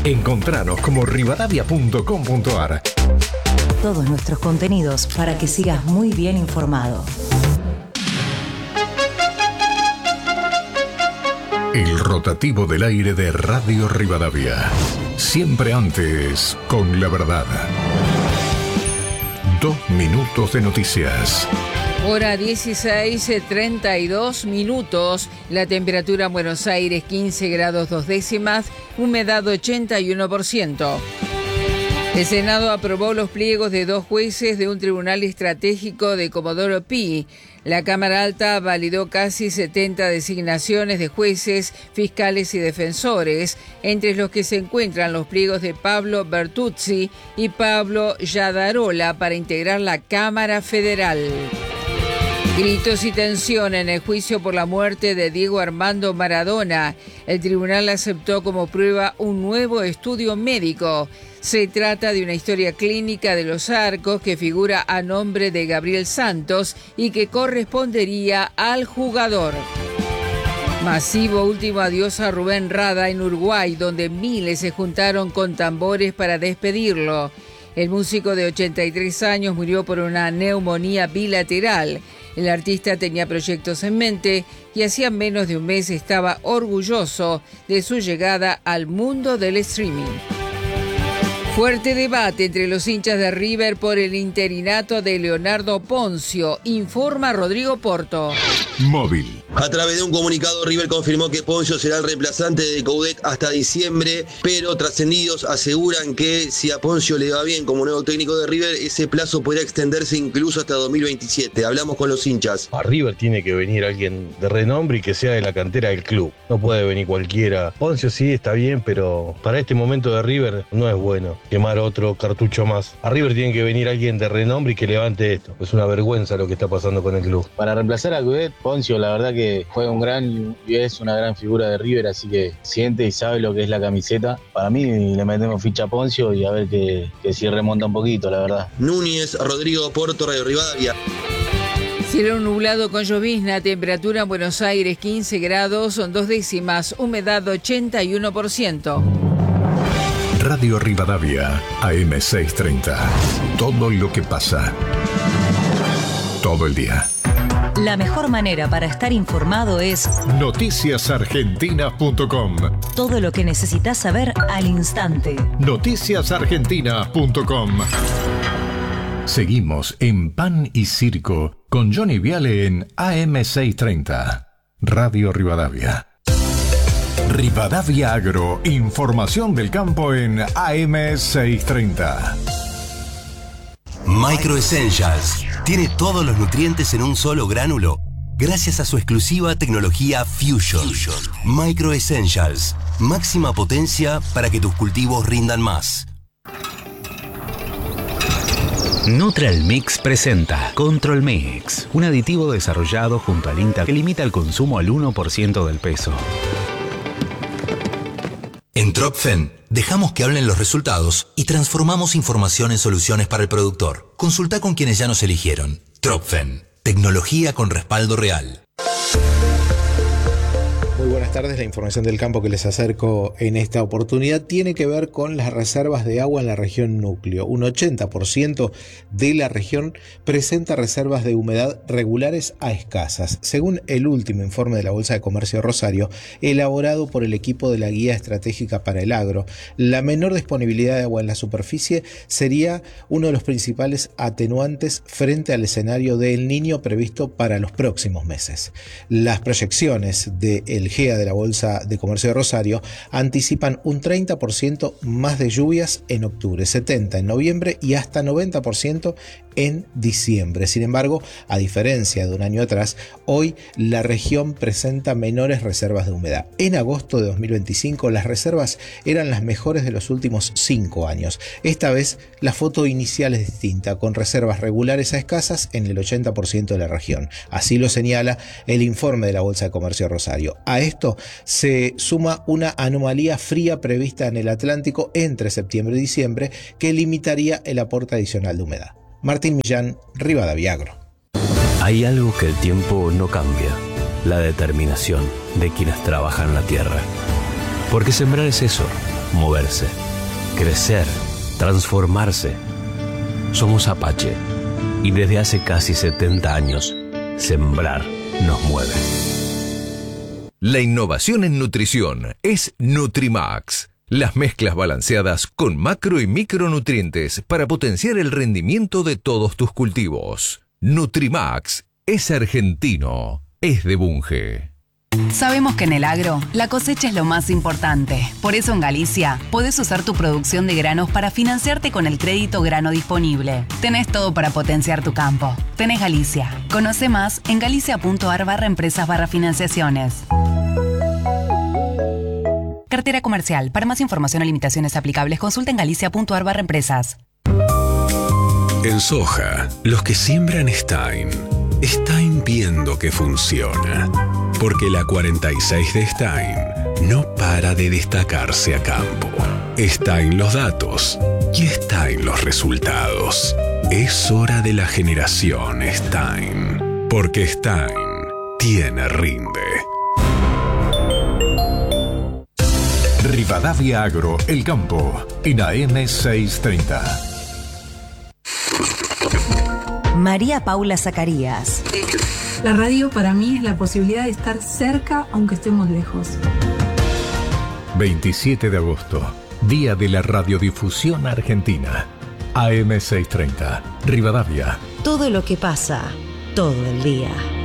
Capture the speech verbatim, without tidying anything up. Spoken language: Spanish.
Encontranos como rivadavia punto com punto ar. Todos nuestros contenidos para que sigas muy bien informado. El rotativo del aire de Radio Rivadavia. Siempre antes con la verdad. Dos minutos de noticias. Hora dieciséis, treinta y dos minutos. La temperatura en Buenos Aires quince grados dos décimas, humedad ochenta y uno por ciento. El Senado aprobó los pliegos de dos jueces de un tribunal estratégico de Comodoro Pi. La Cámara Alta validó casi setenta designaciones de jueces, fiscales y defensores, entre los que se encuentran los pliegos de Pablo Bertuzzi y Pablo Yadarola para integrar la Cámara Federal. Gritos y tensión en el juicio por la muerte de Diego Armando Maradona. El tribunal aceptó como prueba un nuevo estudio médico. Se trata de una historia clínica de los arcos que figura a nombre de Gabriel Santos y que correspondería al jugador. Masivo último adiós a Rubén Rada en Uruguay, donde miles se juntaron con tambores para despedirlo. El músico de ochenta y tres años murió por una neumonía bilateral. El artista tenía proyectos en mente y hacía menos de un mes estaba orgulloso de su llegada al mundo del streaming. Fuerte debate entre los hinchas de River por el interinato de Leonardo Ponzio, informa Rodrigo Porto. Móvil. A través de un comunicado, River confirmó que Ponzio será el reemplazante de Coudet hasta diciembre, pero trascendidos aseguran que si a Ponzio le va bien como nuevo técnico de River, ese plazo podría extenderse incluso hasta dos mil veintisiete. Hablamos con los hinchas. A River tiene que venir alguien de renombre y que sea de la cantera del club. No puede venir cualquiera. Ponzio sí está bien, pero para este momento de River no es bueno quemar otro cartucho más. A River tiene que venir alguien de renombre y que levante esto. Es una vergüenza lo que está pasando con el club. Para reemplazar a Coudet, Ponzio la verdad que fue un gran y es una gran figura de River, así que siente y sabe lo que es la camiseta. Para mí le metemos ficha a Ponzio y a ver que, que si remonta un poquito, la verdad. Núñez, Rodrigo Porto, Radio Rivadavia. Cielo nublado con llovizna, temperatura en Buenos Aires quince grados, son dos décimas, humedad ochenta y uno por ciento. Radio Rivadavia, A M seiscientos treinta. Todo lo que pasa. Todo el día. La mejor manera para estar informado es noticias argentinas punto com. Todo lo que necesitas saber al instante. noticias argentinas punto com. Seguimos en Pan y Circo con Johnny Viale en A M seiscientos treinta. Radio Rivadavia. Rivadavia Agro, información del campo en A M seiscientos treinta. Micro Essentials tiene todos los nutrientes en un solo gránulo gracias a su exclusiva tecnología Fusion. Fusion. Micro Essentials, máxima potencia para que tus cultivos rindan más. Neutral Mix presenta Control Mix, un aditivo desarrollado junto al INTA que limita el consumo al uno por ciento del peso. En Tropfen, dejamos que hablen los resultados y transformamos información en soluciones para el productor. Consulta con quienes ya nos eligieron. Tropfen, tecnología con respaldo real. Muy buenas tardes, la información del campo que les acerco en esta oportunidad tiene que ver con las reservas de agua en la región núcleo. Un ochenta por ciento de la región presenta reservas de humedad regulares a escasas, según el último informe de la Bolsa de Comercio de Rosario, elaborado por el equipo de la Guía Estratégica para el Agro. La menor disponibilidad de agua en la superficie sería uno de los principales atenuantes frente al escenario de El Niño previsto para los próximos meses. Las proyecciones del G E A de la Bolsa de Comercio de Rosario anticipan un treinta por ciento más de lluvias en octubre, setenta por ciento en noviembre y hasta noventa por ciento en diciembre. Sin embargo, a diferencia de un año atrás, hoy la región presenta menores reservas de humedad. En agosto de dos mil veinticinco, las reservas eran las mejores de los últimos cinco años. Esta vez, la foto inicial es distinta, con reservas regulares a escasas en el ochenta por ciento de la región. Así lo señala el informe de la Bolsa de Comercio de Rosario. A esto se suma una anomalía fría prevista en el Atlántico entre septiembre y diciembre que limitaría el aporte adicional de humedad. Martín Millán, Rivadavia Agro. Hay algo que el tiempo no cambia: la determinación de quienes trabajan la tierra. Porque sembrar es eso, moverse, crecer, transformarse. Somos Apache y desde hace casi setenta años, sembrar nos mueve. La innovación en nutrición es Nutrimax. Las mezclas balanceadas con macro y micronutrientes para potenciar el rendimiento de todos tus cultivos. Nutrimax es argentino, es de Bunge. Sabemos que en el agro, la cosecha es lo más importante. Por eso en Galicia, podés usar tu producción de granos para financiarte con el crédito grano disponible. Tenés todo para potenciar tu campo. Tenés Galicia. Conoce más en galicia.ar barra empresas barra financiaciones. Cartera comercial. Para más información o limitaciones aplicables, consulta en galicia.ar barra empresas. En soja, los que siembran Stein, Stein viendo que funciona. Porque la cuarenta y seis de Stein no para de destacarse a campo. Stein los datos y Stein los resultados. Es hora de la generación Stein. Porque Stein tiene rinde. Rivadavia Agro, el campo, en A M seiscientos treinta. María Paula Zacarías. La radio para mí es la posibilidad de estar cerca aunque estemos lejos. veintisiete de agosto, Día de la Radiodifusión Argentina. A M seiscientos treinta, Rivadavia. Todo lo que pasa, todo el día.